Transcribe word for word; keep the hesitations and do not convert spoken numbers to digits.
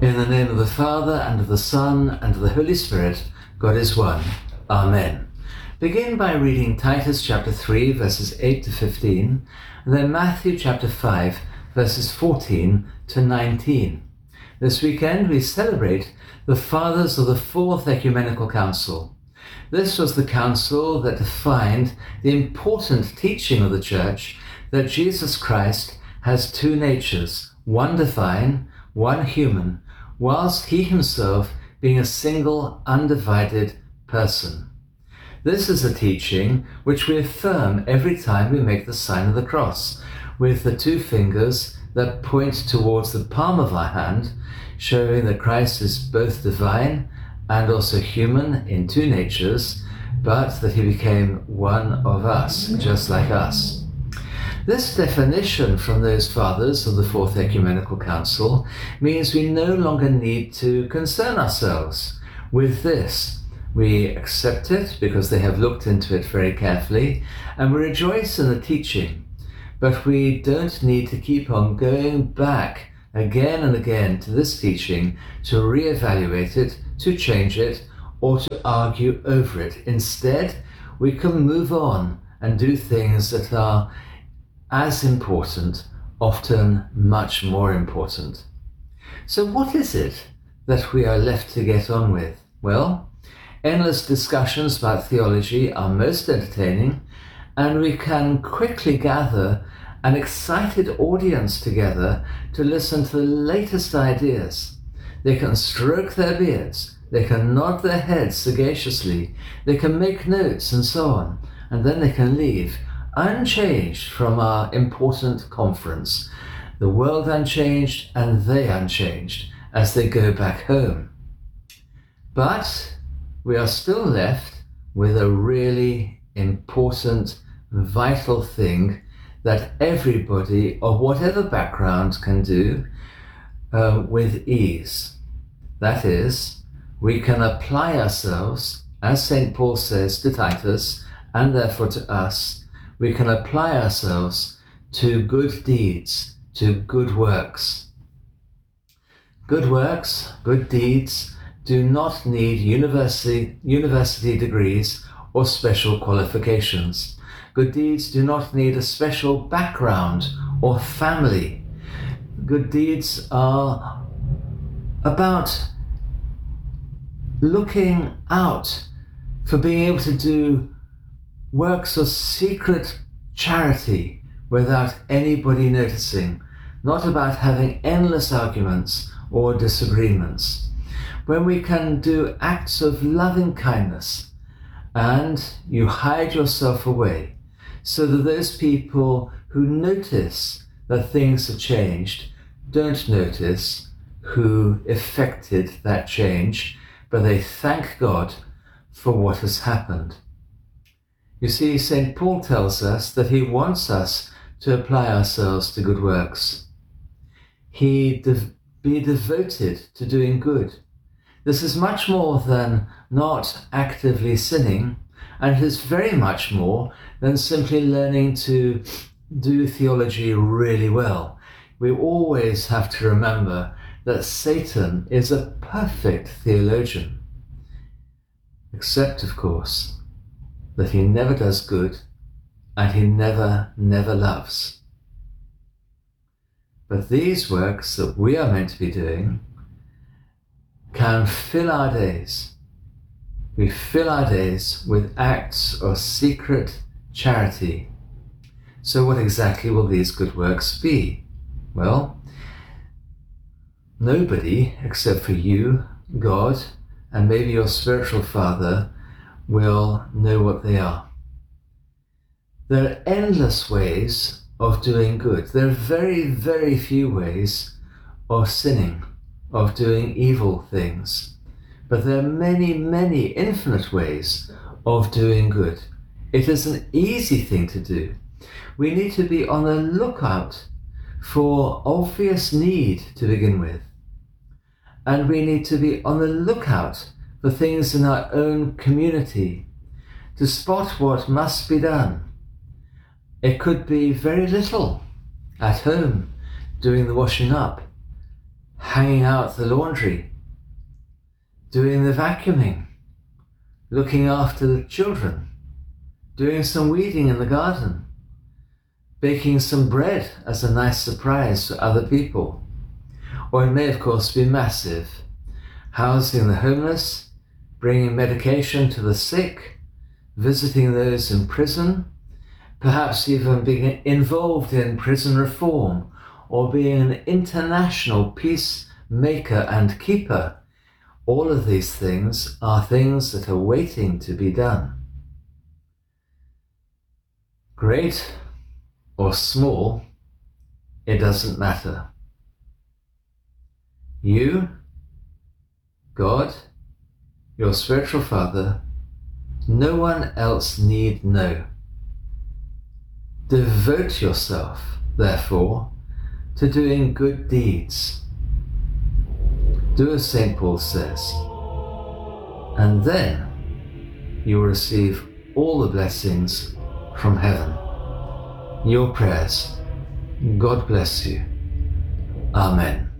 In the name of the Father, and of the Son, and of the Holy Spirit, God is one. Amen. Begin by reading Titus chapter three, verses eight to fifteen, and then Matthew chapter five, verses fourteen to nineteen. This weekend we celebrate the Fathers of the Fourth Ecumenical Council. This was the council that defined the important teaching of the Church that Jesus Christ has two natures, one divine, one human, whilst he himself being a single, undivided person. This is a teaching which we affirm every time we make the sign of the cross, with the two fingers that point towards the palm of our hand, showing that Christ is both divine and also human in two natures, but that he became one of us, just like us. This definition from those fathers of the Fourth Ecumenical Council means we no longer need to concern ourselves with this. We accept it because they have looked into it very carefully, and we rejoice in the teaching, but we don't need to keep on going back again and again to this teaching to reevaluate it, to change it, or to argue over it. Instead, we can move on and do things that are as important, often much more important. So what is it that we are left to get on with? Well, endless discussions about theology are most entertaining, and we can quickly gather an excited audience together to listen to the latest ideas. They can stroke their beards, they can nod their heads sagaciously, they can make notes and so on, and then they can leave unchanged from our important conference, the world unchanged and they unchanged as they go back home. But we are still left with a really important, vital thing that everybody of whatever background can do uh, with ease. That is, we can apply ourselves, as Saint Paul says to Titus, and therefore to us, we can apply ourselves to good deeds, to good works. Good works, good deeds do not need university, university degrees or special qualifications. Good deeds do not need a special background or family. Good deeds are about looking out for being able to do works of secret charity without anybody noticing, not about having endless arguments or disagreements. When we can do acts of loving kindness and you hide yourself away so that those people who notice that things have changed don't notice who effected that change, but they thank God for what has happened. You see, Saint Paul tells us that he wants us to apply ourselves to good works. He de- be devoted to doing good. This is much more than not actively sinning, and it is very much more than simply learning to do theology really well. We always have to remember that Satan is a perfect theologian, except, of course, that he never does good and he never, never loves. But these works that we are meant to be doing can fill our days. We fill our days with acts of secret charity. So what exactly will these good works be? Well, nobody except for you, God, and maybe your spiritual father will know what they are. There are endless ways of doing good. There are very, very few ways of sinning, of doing evil things. But there are many, many infinite ways of doing good. It is an easy thing to do. We need to be on the lookout for obvious need to begin with. And we need to be on the lookout for things in our own community to spot what must be done. It could be very little at home, doing the washing up, hanging out the laundry, doing the vacuuming, looking after the children, doing some weeding in the garden, baking some bread as a nice surprise for other people. Or it may, of course, be massive, housing the homeless, bringing medication to the sick, visiting those in prison, perhaps even being involved in prison reform, or being an international peacemaker and keeper. All of these things are things that are waiting to be done. Great or small, it doesn't matter. You, God, your spiritual father, no one else need know. Devote yourself, therefore, to doing good deeds. Do as Saint Paul says, and then you will receive all the blessings from heaven. Your prayers. God bless you. Amen.